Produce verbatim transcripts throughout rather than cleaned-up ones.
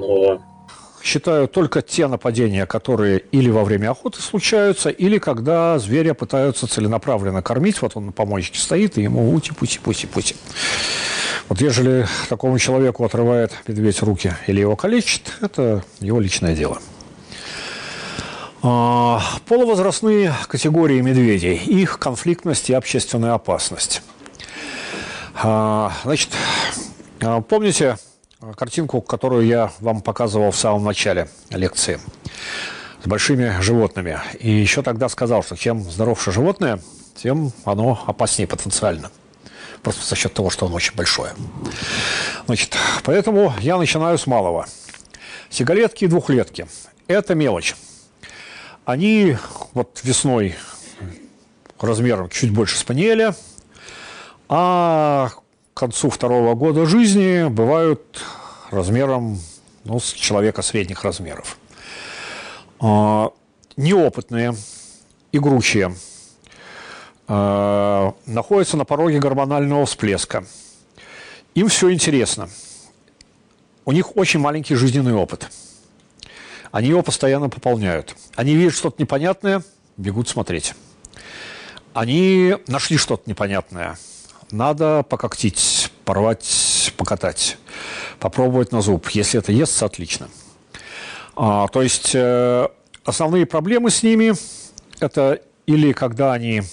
но... Считаю только те нападения, которые или во время охоты случаются, или когда зверя пытаются целенаправленно кормить. Вот он на помоечке стоит, и ему ути-пути-пути-пути. Вот ежели такому человеку отрывает медведь руки или его калечит, это его личное дело. Полувозрастные категории медведей, их конфликтность и общественная опасность. Значит, помните картинку, которую я вам показывал в самом начале лекции с большими животными? И еще тогда сказал, что чем здоровше животное, тем оно опаснее потенциально. Просто за счет того, что оно очень большое. Значит, поэтому я начинаю с малого. Сигалетки и двухлетки – это мелочь. Они вот весной размером чуть больше спаниеля, а к концу второго года жизни бывают размером, ну, с человека средних размеров. Неопытные, игручие, находятся на пороге гормонального всплеска. Им все интересно. У них очень маленький жизненный опыт. Они его постоянно пополняют. Они видят что-то непонятное, бегут смотреть. Они нашли что-то непонятное. Надо пококтить, порвать, покатать, попробовать на зуб. Если это естся, отлично. А, то есть э, основные проблемы с ними – это или когда они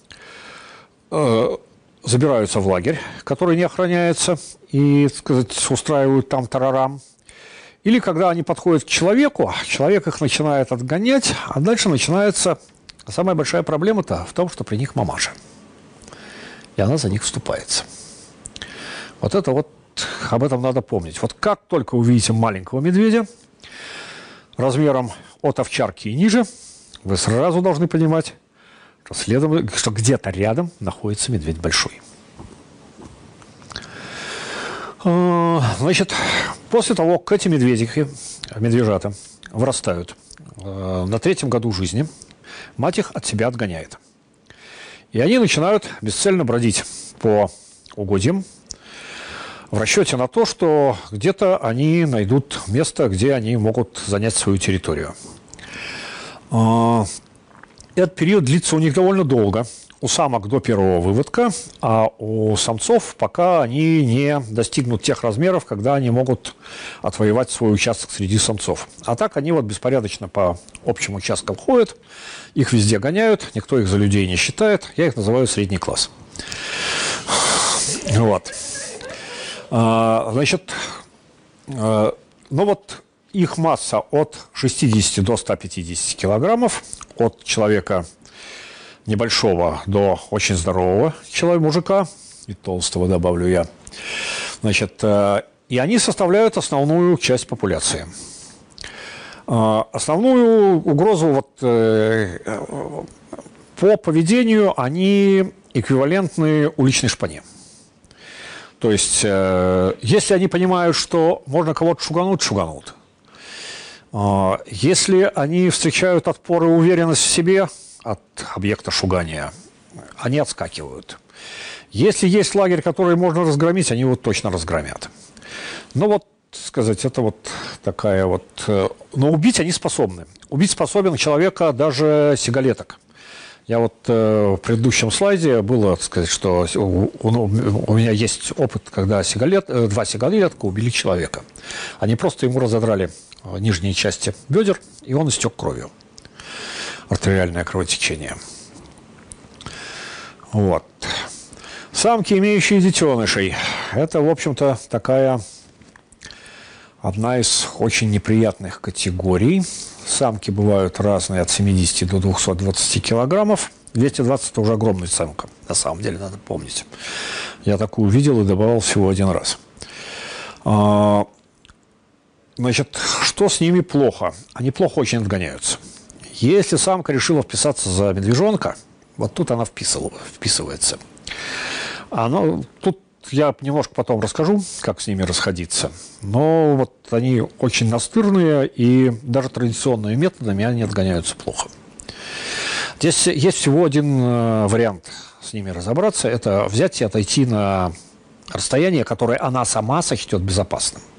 э, забираются в лагерь, который не охраняется, и, так сказать, устраивают там тарарам, или когда они подходят к человеку, человек их начинает отгонять, а дальше начинается самая большая проблема-то в том, что при них мамаша. И она за них вступается. Вот это вот, об этом надо помнить. Вот как только увидите маленького медведя размером от овчарки и ниже, вы сразу должны понимать, что, следом, что где-то рядом находится медведь большой. Значит, после того, как эти медведики, медвежата, вырастают на третьем году жизни, мать их от себя отгоняет. И они начинают бесцельно бродить по угодьям в расчете на то, что где-то они найдут место, где они могут занять свою территорию. Этот период длится у них довольно долго. У самок до первого выводка, а у самцов пока они не достигнут тех размеров, когда они могут отвоевать свой участок среди самцов. А так они вот беспорядочно по общим участкам ходят, их везде гоняют, никто их за людей не считает. Я их называю средний класс. Вот. Значит, ну вот их масса от шестидесяти до ста пятидесяти килограммов, от человека небольшого до очень здорового человека, мужика, и толстого добавлю я. Значит, и они составляют основную часть популяции. Основную угрозу вот, по поведению они эквивалентны уличной шпане. То есть, если они понимают, что можно кого-то шугануть, шуганут. Если они встречают отпор и уверенность в себе от объекта шугания, они отскакивают. Если есть лагерь, который можно разгромить, они его точно разгромят. Но вот, сказать, это вот такая вот... Но убить они способны. Убить способен человека даже сигалеток. Я вот э, в предыдущем слайде было, так сказать, что у, у, у меня есть опыт, когда сигалет, э, два сигалетка убили человека. Они просто ему разодрали нижние части бедер, и он истек кровью. Артериальное кровотечение. Вот. Самки, имеющие детенышей, это, в общем-то, такая одна из очень неприятных категорий. Самки бывают разные, от семидесяти до двухсот двадцати килограммов. двести двадцать – это уже огромная самка, на самом деле, надо помнить. Я такую видел и добывал всего один раз. Значит, что с ними плохо? Они плохо очень отгоняются. Если самка решила вписаться за медвежонка, вот тут она вписывается. Она, тут я немножко потом расскажу, как с ними расходиться. Но вот они очень настырные, и даже традиционными методами они отгоняются плохо. Здесь есть всего один вариант с ними разобраться. Это взять и отойти на расстояние, которое она сама сочтет безопасным.